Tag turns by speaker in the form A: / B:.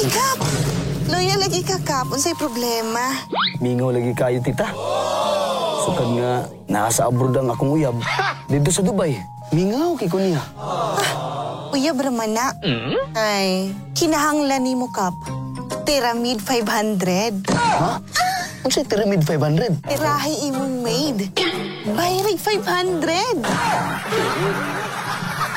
A: Kap! Loyal lagi ka, Kap. Unsay problema?
B: Mingaw lagi kayo, tita. Sukad nga, nasa abroad ang akong uyab. Dito sa Dubai. Mingaw kay ko niya.
A: Uyab raman na. Ay, kinahanglan ni mo, Kap. Pyramid 500.
B: Ha? Ang sa Pyramid 500?
A: Tirahay imong maid. Bayrig 500.